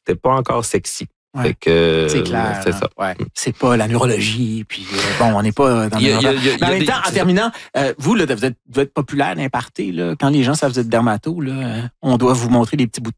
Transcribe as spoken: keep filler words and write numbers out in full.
c'était pas encore sexy. Ouais. Fait que, c'est clair. C'est ça. Ouais. C'est pas la neurologie, puis euh, bon, on n'est pas dans Il y a- le... il y a- il y a- Mais en même des- temps, en terminant, euh, vous, là, vous êtes, vous êtes populaire d'imparter, là, quand les gens savent que vous êtes dermato, là, euh, on doit vous montrer des petits bouts de